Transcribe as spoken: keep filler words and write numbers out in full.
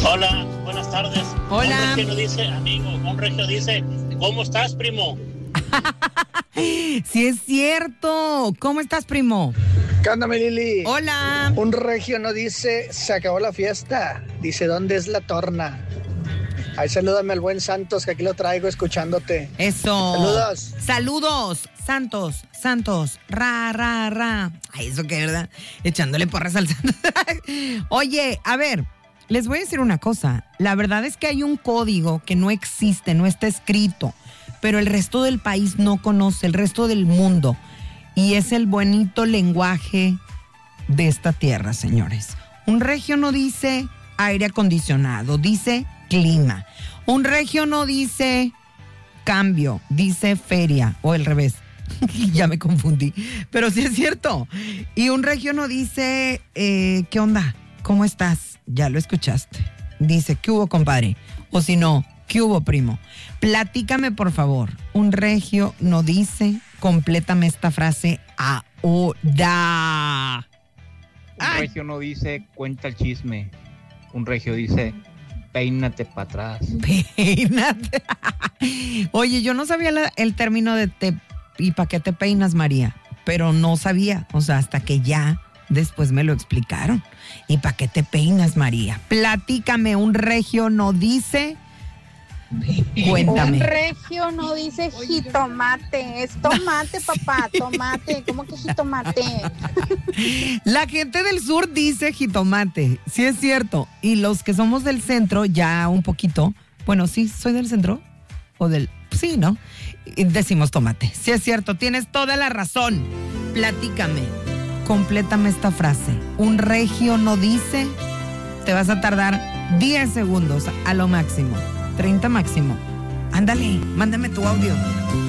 Hola, buenas tardes. Hola. Un regio dice, amigo, un regio dice, ¿cómo estás, primo? Sí es cierto. ¿Cómo estás, primo? ¿Qué onda, mi Lili? Hola. Un regio no dice, se acabó la fiesta. Dice, ¿dónde es la torna? Ahí salúdame al buen Santos, que aquí lo traigo escuchándote. Eso. Saludos. Saludos. Santos, Santos. Ra, ra, ra. Ay, eso qué, ¿verdad? Echándole porras al Santos. Oye, a ver, les voy a decir una cosa. La verdad es que hay un código que no existe, no está escrito, pero el resto del país no conoce, el resto del mundo. Y es el bonito lenguaje de esta tierra, señores. Un regio no dice aire acondicionado, dice clima. Un regio no dice cambio, dice feria, o al revés. Ya me confundí, pero sí es cierto. Y un regio no dice, eh, ¿qué onda? ¿Cómo estás? Ya lo escuchaste. Dice, ¿qué hubo, compadre? O si no, ¿qué hubo, primo? Platícame, por favor. Un regio no dice, complétame esta frase ahora. Un Ay. regio no dice, cuenta el chisme. Un regio dice, peínate para atrás. Peínate. Oye, yo no sabía la, el término de te, ¿y para qué te peinas, María? Pero no sabía, o sea, hasta que ya después me lo explicaron. ¿Y para qué te peinas, María? Platícame, un regio no dice... Cuéntame. Un regio no dice jitomate, es tomate, papá, tomate, ¿cómo que jitomate? La gente del sur dice jitomate, sí es cierto. Y los que somos del centro, ya un poquito, bueno, sí, soy del centro, o del, sí, ¿no? Y decimos tomate, sí es cierto, tienes toda la razón. Platícame, complétame esta frase. Un regio no dice, te vas a tardar diez segundos a lo máximo. treinta máximo. Ándale, mándame tu audio.